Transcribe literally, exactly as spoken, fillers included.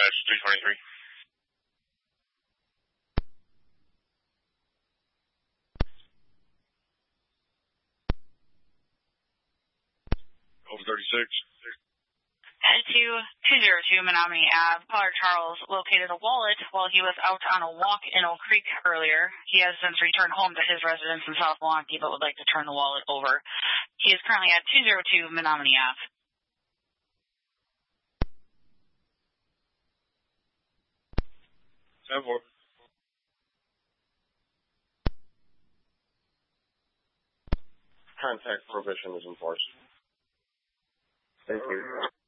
three twenty-three. Over thirty-six. Head to two oh two Menominee Avenue. Caller Charles located a wallet while he was out on a walk in Oak Creek earlier. He has since returned home to his residence in South Milwaukee, but would like to turn the wallet over. He is currently at two oh two Menominee Avenue. ten four. Contact prohibition is enforced. Thank you.